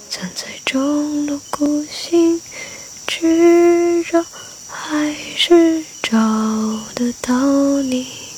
残在中的孤星，执着还是找得到你。